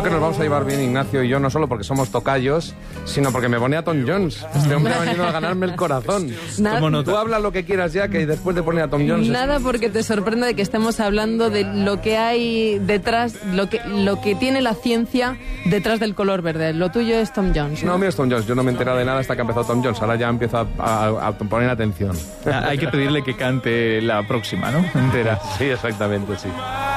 que nos vamos a llevar bien Ignacio y yo, no solo porque somos tocayos, sino porque me pone a Tom Jones. Este hombre ha venido a ganarme el corazón. Tú hablas lo que quieras ya, que después de poner a Tom Jones... Nada porque te sorprenda de que estemos hablando de lo que hay detrás, lo que tiene la ciencia detrás del color verde. Lo tuyo es Tom Jones, ¿no? No, mío es Tom Jones. Yo no me he enterado de nada hasta que ha empezado Tom Jones. Ahora ya empiezo a poner atención. Hay que pedirle que cante la próxima, ¿no? Entera. Sí, exactamente, sí.